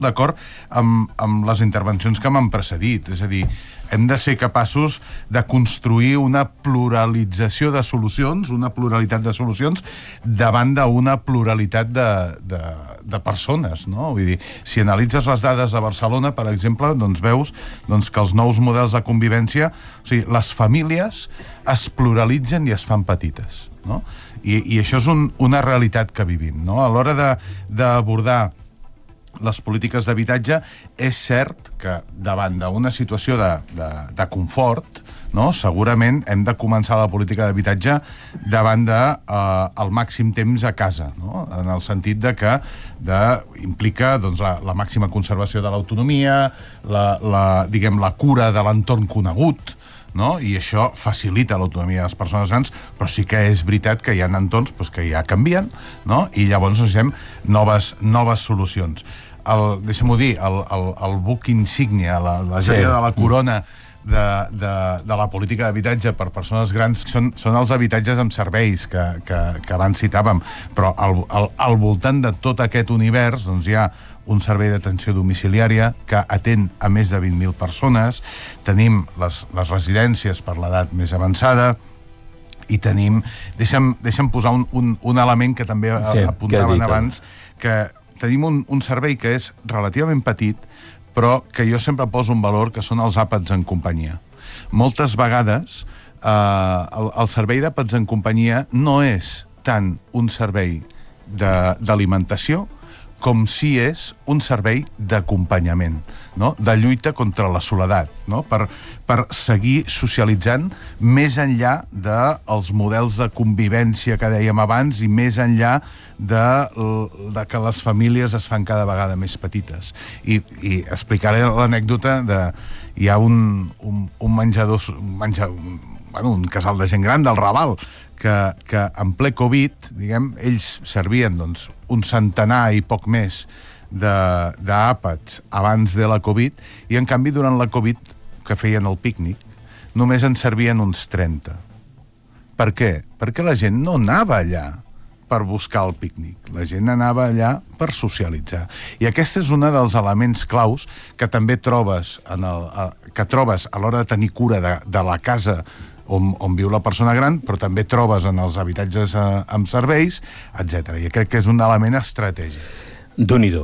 d'acord amb les intervencions que m'han precedit. És a dir, hem de ser capaços de construir una pluralització de solucions, una pluralitat de solucions davant d'una pluralitat de persones, no? Vull dir, si analitzes les dades a Barcelona, per exemple, doncs veus que els nous models de convivència, o sigui, les famílies es pluralitzen i es fan petites, no? I això és una realitat que vivim, no? A l'hora d'abordar les polítiques d'habitatge, és cert que davant d'una situació de confort, no? Segurament hem de començar la política d'habitatge davant del màxim temps a casa, no? En el sentit de que implica doncs, la màxima conservació de l'autonomia, la cura de l'entorn conegut, no? I això facilita l'autonomia de les persones grans, però sí que és veritat que hi ha entorns que ja canvien, no? I llavors necessitem noves solucions. Deixem-ho dir, el buc insígnia, la joia de la corona de la política d'habitatge per persones grans són els habitatges amb serveis que abans citàvem, però al voltant de tot aquest univers doncs hi ha un servei d'atenció domiciliària que atén a més de 20.000 persones, tenim les residències per l'edat més avançada i tenim... Deixa'm posar un element que també apuntaven abans, que tenim un servei que és relativament petit, però que jo sempre poso un valor, que són els àpats en companyia. Moltes vegades el servei d'àpats en companyia no és tant un servei d'alimentació com si és un servei d'acompanyament, no? De lluita contra la soledat, no? Per seguir socialitzant més enllà dels models de convivència que dèiem abans i més enllà de que les famílies es fan cada vegada més petites. I explicaré l'anècdota de... Hi ha un menjador... un casal de gent gran del Raval que en ple Covid, diguem, ells servien doncs, un centenar i poc més d'àpats abans de la Covid i en canvi durant la Covid, que feien el pícnic, només en servien uns 30. Per què? Perquè la gent no anava allà per buscar el pícnic. La gent anava allà per socialitzar. I aquest és un dels elements claus que també trobes a l'hora de tenir cura de la casa on viu la persona gran, però també trobes en els habitatges amb serveis, etc. I crec que és un element estratègic. Déu-n'hi-do.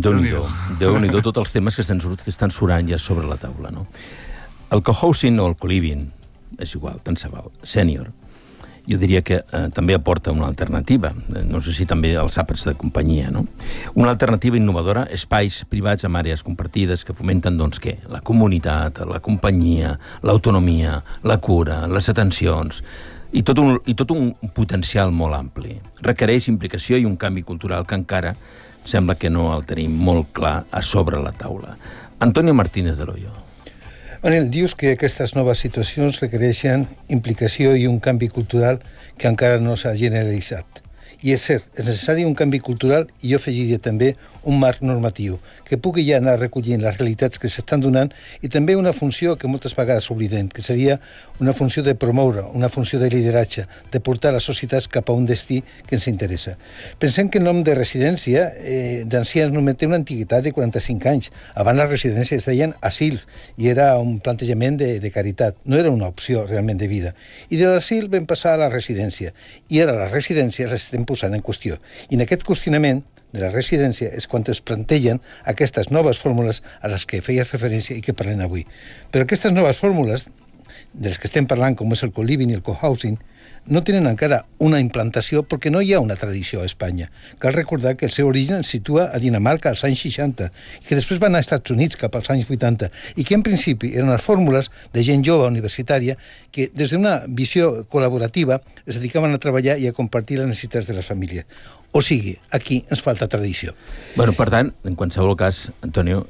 Déu-n'hi-do tots els temes que estan surant ja sobre la taula, no? El cohousing o el co-living, és igual, tant se val, sènior, jo diria que també aporta una alternativa, no sé si també els àpats de companyia, no? Una alternativa innovadora, espais privats amb àrees compartides que fomenten, doncs, què? La comunitat, la companyia, l'autonomia, la cura, les atencions, i tot un potencial molt ampli. Requereix implicació i un canvi cultural que encara sembla que no el tenim molt clar a sobre la taula. Antonio Martínez de Loyo. Manel, dius que aquestes noves situacions requereixen implicació i un canvi cultural que encara no s'ha generalitzat. I és cert, és necessari un canvi cultural i jo afegiria també un marc normatiu que pugui ja anar recollint les realitats que s'estan donant i també una funció que moltes vegades oblidem, que seria una funció de promoure, una funció de lideratge, de portar les societats cap a un destí que ens interessa. Pensem que el nom de residència d'ancians només té una antiguitat de 45 anys. Abans les residències es deien asils i era un plantejament de caritat, no era una opció realment de vida. I de l'asil vam passar a la residència i ara les residències les estem posant en qüestió. I en aquest qüestionament de la residència és quan es plantegen aquestes noves fórmules a les que feies referència i que parlem avui. Però aquestes noves fórmules, de les que estem parlant, com és el co-living i el co-housing, no tenen encara una implantació perquè no hi ha una tradició a Espanya. Cal recordar que el seu origen es situa a Dinamarca als anys 60 i que després van a Estats Units cap als anys 80 i que en principi eren les fórmules de gent jove universitària que des d'una visió col·laborativa es dedicaven a treballar i a compartir les necessitats de les famílies. O sigui, aquí ens falta tradició. Bueno, per tant, en qualsevol cas, Antonio,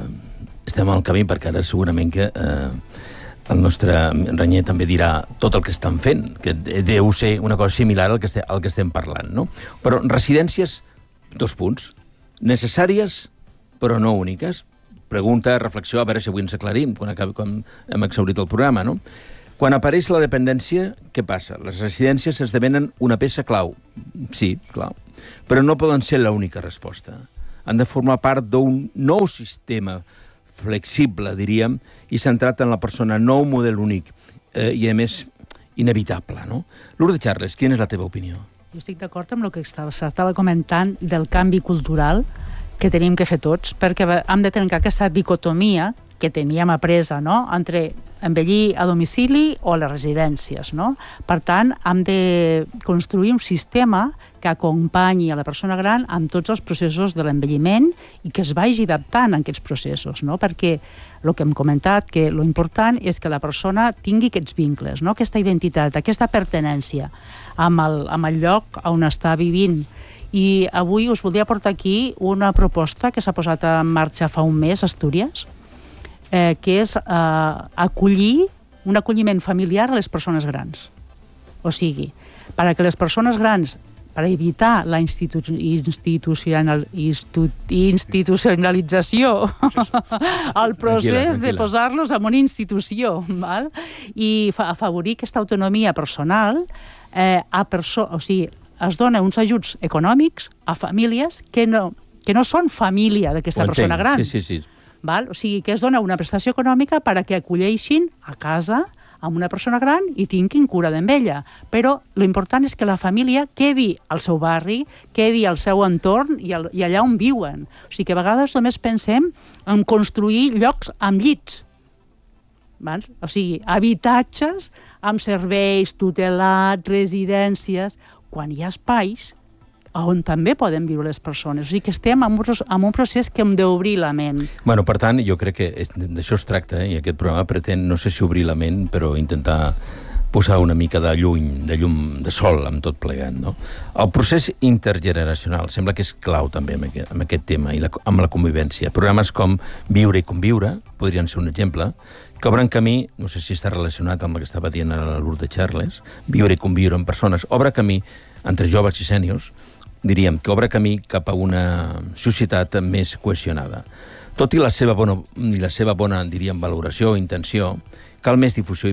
estem al camí perquè ara segurament que el nostre Renyer també dirà tot el que estan fent, que deu ser una cosa similar al que estem parlant, no? Però residències, 2 punts, necessàries però no úniques. Pregunta, reflexió, a veure si avui ens aclarim quan hem exhaurit el programa, no? Quan apareix la dependència, què passa? Les residències esdevenen una peça clau. Sí, clar. Però no poden ser l'única resposta. han de formar part d'un nou sistema flexible, diríem, i centrat en la persona, nou model únic, i a més inevitable, no? Lourdes Charles, quina és la teva opinió? Jo estic d'acord amb el que s'estava comentant del canvi cultural que tenim que fer tots, perquè hem de trencar aquesta dicotomia que teníem apresa, no?, entre envellir a domicili o a les residències, no? Per tant, hem de construir un sistema que acompanyi a la persona gran amb tots els processos de l'envelliment i que es vagi adaptant a aquests processos, no? Perquè el que hem comentat, que lo important és que la persona tingui aquests vincles, no? Aquesta identitat, aquesta pertinència amb el lloc on està vivint. I avui us voldria portar aquí una proposta que s'ha posat en marxa fa un mes a Astúries, que és acollir un acolliment familiar a les persones grans. O sigui, perquè les persones grans, per evitar la institucionalització, el procés de posar-los en una institució, val? I afavorir aquesta autonomia personal, o sigui, es dona uns ajuts econòmics a famílies que no són família d'aquesta persona gran. Sí. Val? O sigui, que es dona una prestació econòmica per a que acolleixin a casa amb una persona gran i tinguin cura d'ella. Però l'important és que la família quedi al seu barri, quedi al seu entorn i allà on viuen. O sigui que a vegades només pensem en construir llocs amb llits. Val? O sigui, habitatges amb serveis tutelats, residències, quan hi ha espais on també poden viure les persones. O sigui que estem en un procés que hem d'obrir la ment. Bueno, per tant, jo crec que d'això es tracta, i aquest programa pretén, no sé si obrir la ment, però intentar posar una mica de llum de sol amb tot plegat, no? El procés intergeneracional sembla que és clau també amb aquest tema i amb la convivència. Programes com Viure i conviure podrien ser un exemple, que obren camí, no sé si està relacionat amb el que estava dient ara la Lourdes Charles, Viure i conviure amb persones, obre camí entre joves i sèniors, diríem que obre camí cap a una societat més cohesionada. Tot i la seva bona, diríem, valoració o intenció, cal més difusió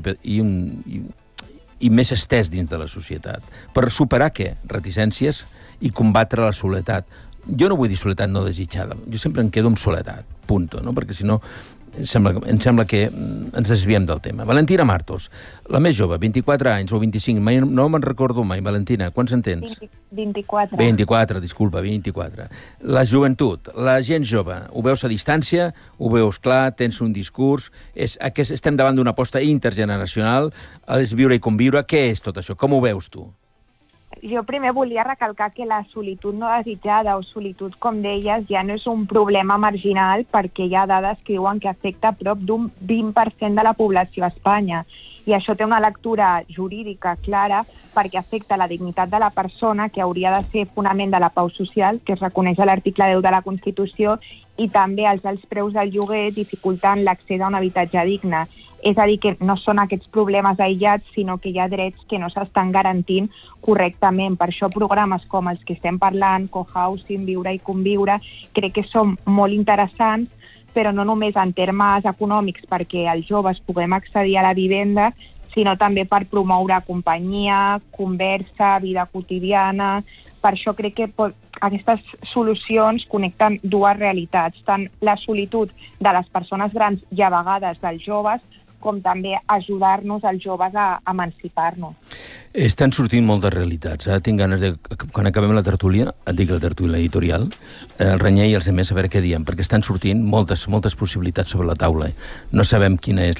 i més estès dins de la societat. Per superar què? Reticències i combatre la soledat. Jo no vull dir soledat no desitjada, jo sempre em quedo amb soledat, punto, no? Perquè si no em sembla que ens desviem del tema. Valentina Martos, la més jove, 24 anys o 25, no me'n recordo mai. Valentina, quants en tens? 24. 24, disculpa, 24. La joventut, la gent jove, ho veus a distància, ho veus clar, tens un discurs, estem davant d'una aposta intergeneracional, és viure i conviure. Què és tot això? Com ho veus tu? Jo primer volia recalcar que la solitud no desitjada o solitud, com deies, ja no és un problema marginal perquè hi ha dades que diuen que afecta a prop d'un 20% de la població a Espanya. I això té una lectura jurídica clara perquè afecta la dignitat de la persona, que hauria de ser fonament de la pau social, que es reconeix a l'article 10 de la Constitució, i també els alts preus del lloguer dificultant l'accés a un habitatge digne. És a dir, que no són aquests problemes aïllats, sinó que hi ha drets que no s'estan garantint correctament. Per això programes com els que estem parlant, cohousing, Viure i conviure, crec que són molt interessants, però no només en termes econòmics perquè els joves puguem accedir a la vivenda, sinó també per promoure companyia, conversa, vida quotidiana. Per això crec que aquestes solucions connecten dues realitats, tant la solitud de les persones grans i a vegades dels joves, com també ajudar-nos als joves a emancipar-nos. Estan sortint moltes realitats. Tinc ganes de, quan acabem la tertúlia, et dic la tertúlia editorial, el Renyer i els altres a veure què diem, perquè estan sortint moltes possibilitats sobre la taula. No sabem quina és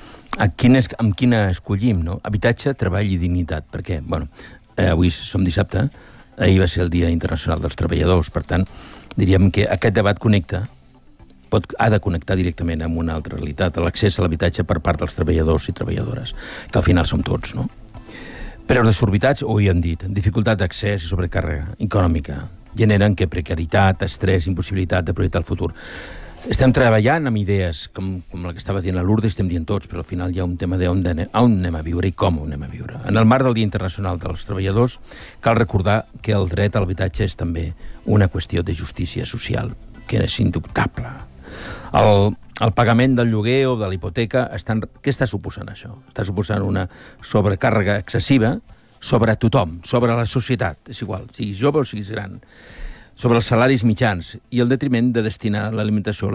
amb quina escollim, no? Habitatge, treball i dignitat. Perquè, bueno, avui som dissabte, ahir va ser el Dia Internacional dels Treballadors, per tant, diríem que aquest debat ha de connectar directament amb una altra realitat, l'accés a l'habitatge per part dels treballadors i treballadores, que al final som tots, no? Preus desorbitats, ho hi hem dit, dificultat d'accés i sobrecàrrega econòmica, generen que precarietat, estrès, impossibilitat de projectar el futur. Estem treballant amb idees, com la que estava dient la Lourdes, estem dient tots, però al final hi ha un tema d'on anem a viure i com anem a viure. En el marc del Dia Internacional dels Treballadors, cal recordar que el dret a l'habitatge és també una qüestió de justícia social, que és indubtable. El pagament del lloguer o de la hipoteca, què està suposant això? Està suposant una sobrecàrrega excessiva sobre tothom, sobre la societat, és igual, siguis jove o siguis gran. sobre els salaris mitjans i el detriment de destinar l'alimentació